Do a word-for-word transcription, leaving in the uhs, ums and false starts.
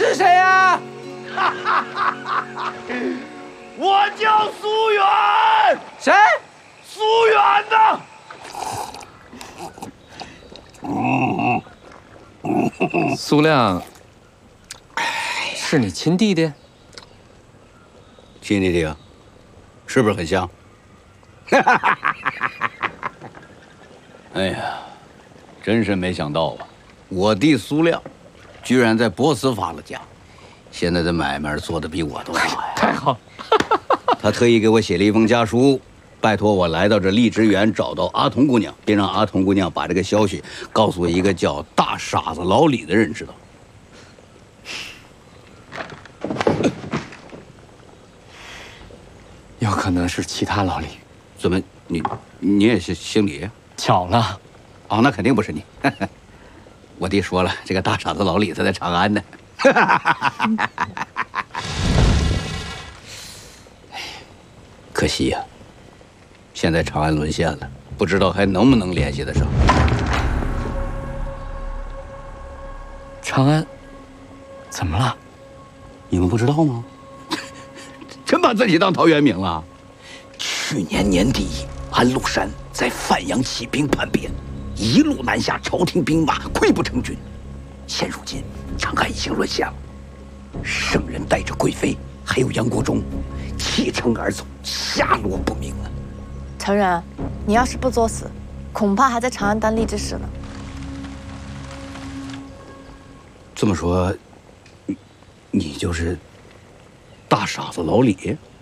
是谁呀？ 我叫苏远。 谁？ 苏远呐！ 苏亮，是你亲弟弟？ 亲弟弟啊，是不是很像？哎呀，真是没想到啊！我弟苏亮，居然在波斯发了家，现在的买卖做得比我都好呀！ 太好！ 他特意给我写了一封家书，拜托我来到这荔枝园找到阿童姑娘，并让阿童姑娘把这个消息告诉一个叫大傻子老李的人知道。 有可能是其他老李。 怎么，你你也是姓李？ 巧了。 哦，那肯定不是你。我弟说了，这个大傻子老李他在长安呢。可惜呀、啊，现在长安沦陷了，不知道还能不能联系得上。 长安怎么了？ 你们不知道吗？真把自己当陶渊明了。去年年底，安禄山在范阳起兵叛变，一路南下，朝廷兵马溃不成军。现如今，长安已经沦陷了。圣人带着贵妃还有杨国忠弃城而走，下落不明啊！ 程远，你要是不作死，恐怕还在长安当吏治使呢。 这么说，你你就是大傻子老李？